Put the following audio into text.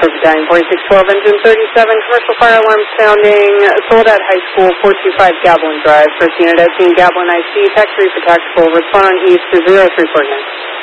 Battalion 4612, engine 37, commercial fire alarm sounding, Soledad High School, 425 Gablin Drive. First unit as seen, Gablin IC, taxi for tactical, respond on east to 0349.